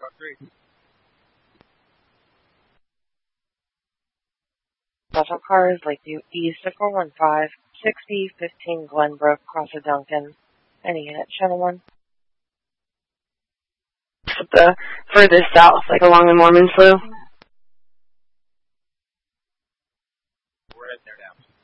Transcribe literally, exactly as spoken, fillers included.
Special cars Lakeview East to four one five, sixty fifteen Glenbrook, cross of Duncan. Any unit, Channel one. The furthest south, like along the Mormon Slough. We're heading there now.